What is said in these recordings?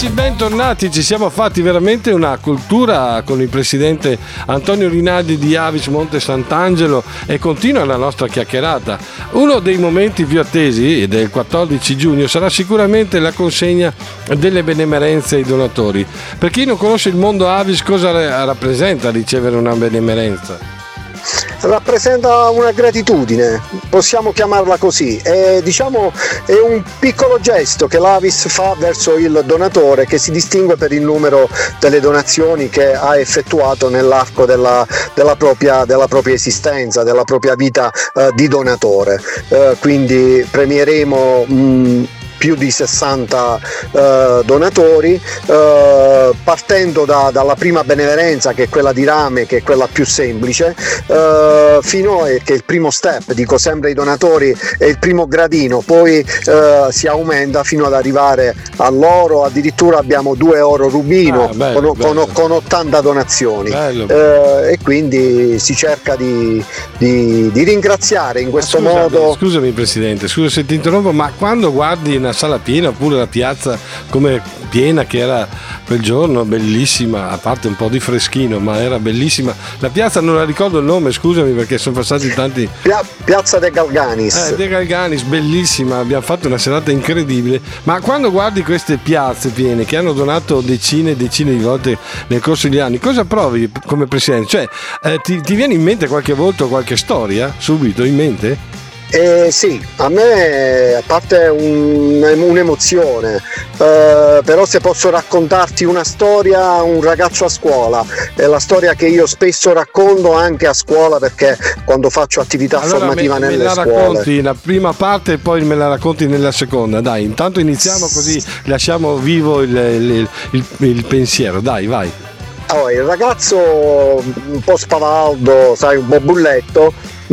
Amici, bentornati. Ci siamo fatti veramente una cultura con il presidente Antonio Rinaldi di Avis Monte Sant'Angelo e continua la nostra chiacchierata. Uno dei momenti più attesi del 14 giugno sarà sicuramente la consegna delle benemerenze ai donatori. Per chi non conosce il mondo Avis, cosa rappresenta ricevere una benemerenza? Rappresenta una gratitudine, possiamo chiamarla così, è un piccolo gesto che l'Avis fa verso il donatore, che si distingue per il numero delle donazioni che ha effettuato nell'arco della propria esistenza, della propria vita di donatore. Quindi premieremo più di 60 donatori, partendo dalla prima benemerenza, che è quella di rame, che è quella più semplice, fino a che il primo step, dico sempre ai donatori, è il primo gradino, poi si aumenta fino ad arrivare all'oro. Addirittura abbiamo 2 oro rubino, con 80 donazioni, e quindi si cerca di ringraziare in questo modo. Scusami Presidente, scusa se ti interrompo, ma quando guardi una sala piena, oppure la piazza come piena che era quel giorno, bellissima, a parte un po' di freschino, ma era bellissima la piazza, non la ricordo il nome, scusami, perché sono passati tanti. Piazza De Galganis. De Galganis, bellissima, abbiamo fatto una serata incredibile. Ma quando guardi queste piazze piene che hanno donato decine e decine di volte nel corso degli anni, cosa provi come presidente? Cioè, ti viene in mente qualche volta qualche storia subito in mente? Sì, a me, a parte un'emozione, però se posso raccontarti una storia, un ragazzo a scuola, è la storia che io spesso racconto anche a scuola, perché quando faccio attività formativa nelle me la scuole. Racconti la prima parte e poi me la racconti nella seconda, dai, intanto iniziamo così lasciamo vivo il pensiero, dai, vai. Allora, il ragazzo un po' spavaldo, sai, un po' bulletto,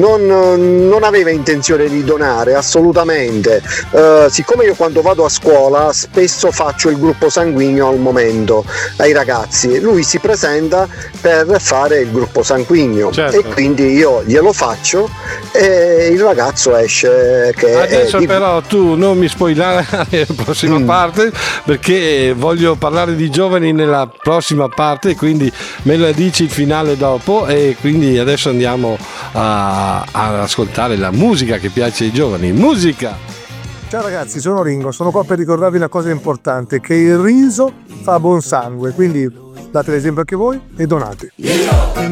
non aveva intenzione di donare assolutamente. Siccome io quando vado a scuola spesso faccio il gruppo sanguigno al momento ai ragazzi, lui si presenta per fare il gruppo sanguigno, certo. E quindi io glielo faccio e il ragazzo esce che adesso però tu non mi spoilare la prossima parte, perché voglio parlare di giovani nella prossima parte, e quindi me la dici il finale dopo, e quindi adesso andiamo ad ascoltare la musica che piace ai giovani. Musica! Ciao ragazzi, sono Ringo, sono qua per ricordarvi una cosa importante, che il riso fa buon sangue, quindi date l'esempio anche voi e donate.